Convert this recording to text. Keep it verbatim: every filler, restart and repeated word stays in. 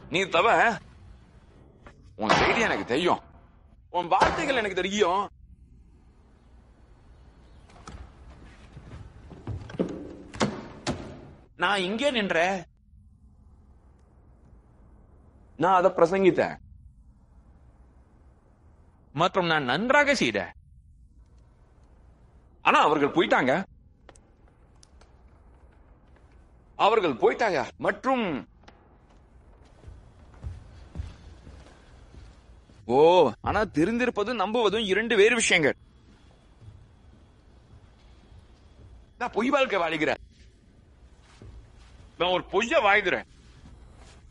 நீ தவ உன் செய்தி எனக்கு தெரியும், உன் வார்த்தைகள் எனக்கு தெரியும். நான் இங்கே நின்ற நான் அதை பிரசங்கித்தேன் மற்றும் நான் நன்றாக செய்தேன். ஆனா அவர்கள் போயிட்டாங்க, அவர்கள் போயிட்டாங்க மற்றும் ஓ ஆனா தெரிந்திருப்பதும் நம்புவதும் இரண்டு வேறு விஷயங்கள். நான் பொய் வாழ்க்கை வாழ்கிறேன், நான் ஒரு பொய்ய வாழ்கிறேன்.